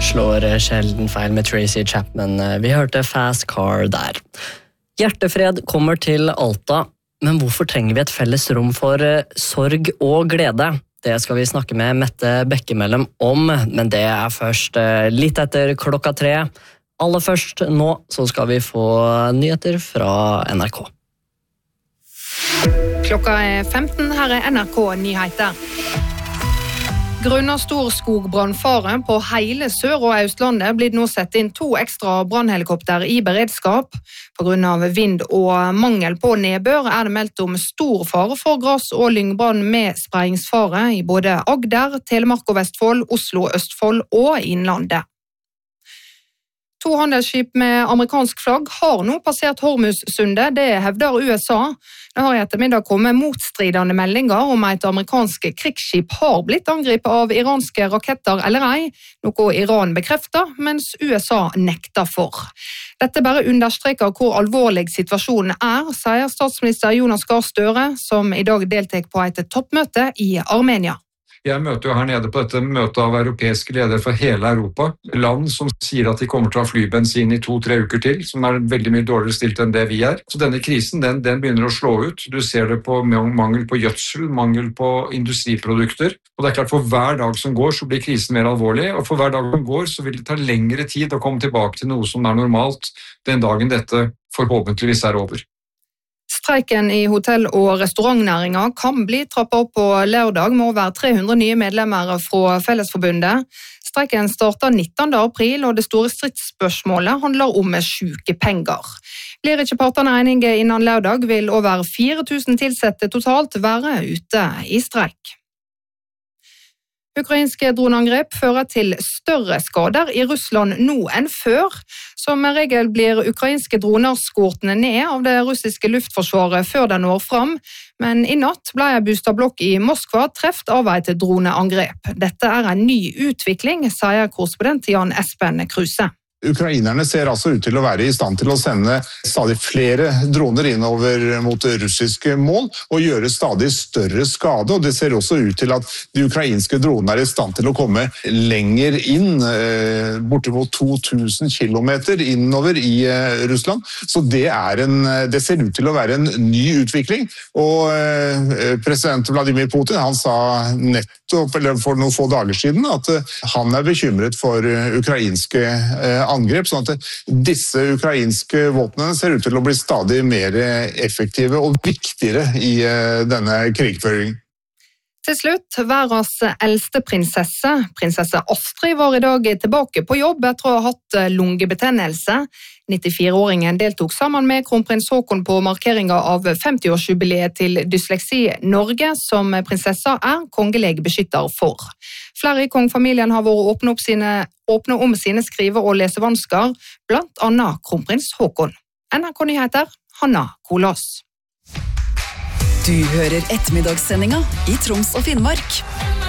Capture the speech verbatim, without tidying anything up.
Slår sjelden feil med Tracy Chapman. Vi hørte Fast Car der. Hjertefred kommer til Alta, men hvorfor trenger vi et felles rom for sorg og glede? Det skal vi snakke med Mette Bekkemellem om, men det er først litt etter klokka tre. Aller først nå så skal vi få nyheter fra N R K. Klokka er femten, her er N R K Nyheter. Grunnet stor skogbrannfare på hele Sør- og Østlandet blir det nå sett inn to ekstra brannhelikopter i beredskap. På grunn av vind og mangel på nedbør er det meldt om stor fare for gras- og lyngbrann med spreiingsfare i både Agder, Telemark og Vestfold, Oslo, Østfold og Innlandet. To handelsskip med amerikansk flagg har nå passert Hormuzsundet, det hevder U S A. Det har i ettermiddag kommet motstridende meldinger om at amerikanske krigsskip har blitt angrepet av iranske raketter eller ei, noe Iran bekrefter, mens U S A nekter for. Dette bare understreker hvor alvorlig situasjonen er, sier statsminister Jonas Gahr Støre, som i dag deltar på et toppmøte i Armenia. Jeg møter jo her nede på dette møtet av europeiske ledere fra hele Europa. Land som sier at de kommer til å ha flybensin i to-tre uker til, som er veldig mye dårligere stilt enn det vi er. Så denne krisen, den, den begynner å slå ut. Du ser det på mangel på gjødsel, mangel på industriprodukter. Og det er klart, for hver dag som går, så blir krisen mer alvorlig. Og for hver dag som går, så vil det ta lengre tid å komme tilbake til noe som er normalt den dagen dette forhåpentligvis er over. Streiken i hotell- og restaurantnæringen kan bli trappet opp på lørdag med over tre hundre nye medlemmer fra Fellesforbundet. Streiken starter nittende april, og det store stridsspørsmålet handler om sykepenger. Blir ikke partene enige innen lørdag, vil over fire tusen tilsatte totalt være ute i streik. Ukrainske droneangrep fører til større skader i Russland nå enn før. Som regel blir ukrainske droner skåret ned av det russiske luftforsvaret før de når fram, men i natt ble en boligblokk i Moskva truffet av et droneangrep. Dette er en ny utvikling, sier korrespondent Jan Espen Kruse. Ukrainerne ser altså ut til å være i stand til å sende stadig flere droner innover mot russiske mål og gjøre stadig større skade, og det ser også ut til at de ukrainske dronene er i stand til å komme lenger inn, bortimot to tusen kilometer innover i Russland. Så det, er en, det ser ut til å være en ny utvikling, og president Vladimir Putin han sa nettopp, eller for noen få dager siden, at han er bekymret for ukrainske angrep, sånn at disse ukrainske våpnene ser ut til å bli stadig mer effektive og viktigere i denne krigføringen. Til slutt, verdens eldste prinsesse, prinsesse Astrid, var i dag tilbake på jobb etter å ha hatt lungebetennelse. nittifire-åringen deltok sammen med kronprins Haakon på markeringen av femti-årsjubileet til Dysleksi Norge, som prinsessa er kongelig beskytter for. Flere i kongefamilien har vært åpne, opp sine, åpne om sine skrive- og lesevansker, blant annet kronprins Haakon. N R K Nyheter, Hanna Kolås. Du hører ettermiddagssendinga i Troms og Finnmark.